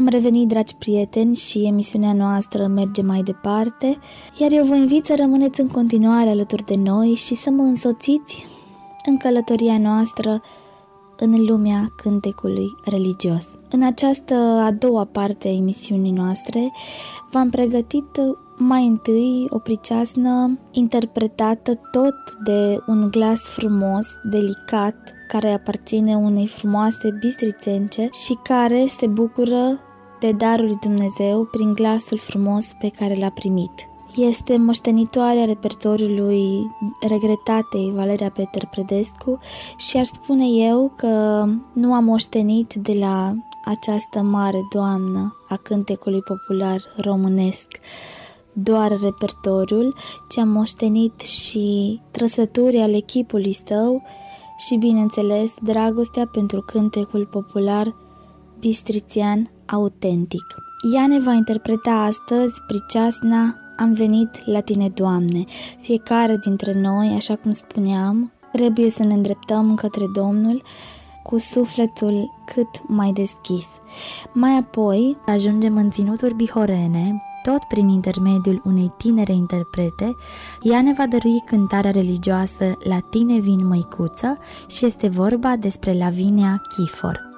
Am revenit, dragi prieteni, și emisiunea noastră merge mai departe, iar eu vă invit să rămâneți în continuare alături de noi și să mă însoțiți în călătoria noastră în lumea cântecului religios. În această a doua parte a emisiunii noastre v-am pregătit mai întâi o priceasnă interpretată tot de un glas frumos, delicat, care aparține unei frumoase bistrițence și care se bucură de darul lui Dumnezeu prin glasul frumos pe care l-a primit. Este moștenitoarea repertoriului regretatei Valeria Peter-Predescu și aș spune eu că nu a moștenit de la această mare doamnă a cântecului popular românesc doar repertoriul, ci a moștenit și trăsături ale chipului său și, bineînțeles, dragostea pentru cântecul popular bistrițean autentic. Ea ne va interpreta astăzi priceasna Am venit la tine, Doamne. Fiecare dintre noi, așa cum spuneam, trebuie să ne îndreptăm către Domnul cu sufletul cât mai deschis. Mai apoi ajungem în ținuturi bihorene, tot prin intermediul unei tinere interprete. Ea ne va dărui cântarea religioasă La tine vin, măicuță, și este vorba despre Lavinia Chifor.